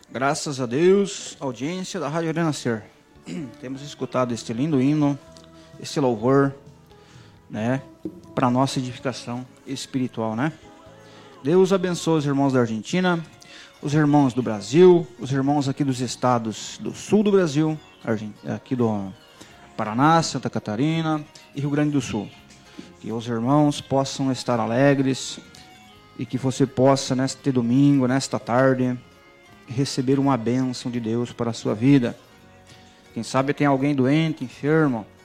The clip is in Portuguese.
Graças a Deus, audiência da Rádio Renascer. Temos escutado este lindo hino, este louvor, né, para nossa edificação espiritual, né? Deus abençoe os irmãos da Argentina, os irmãos do Brasil, os irmãos aqui dos estados do sul do Brasil, aqui do Paraná, Santa Catarina e Rio Grande do Sul. Que os irmãos possam estar alegres e que você possa, neste domingo, nesta tarde, receber uma bênção de Deus para a sua vida. Quem sabe tem alguém doente, enfermo,